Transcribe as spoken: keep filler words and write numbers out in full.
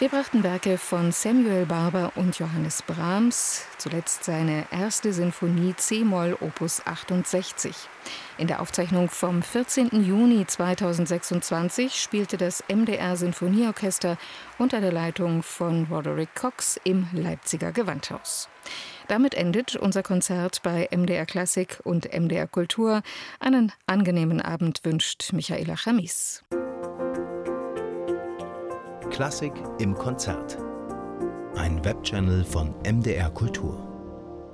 Wir brachten Werke von Samuel Barber und Johannes Brahms, zuletzt seine erste Sinfonie c-Moll Opus achtundsechzig. In der Aufzeichnung vom vierzehnten Juni zweitausendsechsundzwanzig spielte das M D R Sinfonieorchester unter der Leitung von Roderick Cox im Leipziger Gewandhaus. Damit endet unser Konzert bei M D R Klassik und M D R Kultur. Einen angenehmen Abend wünscht Michaela Chamis. Klassik im Konzert. Ein Webchannel von M D R Kultur.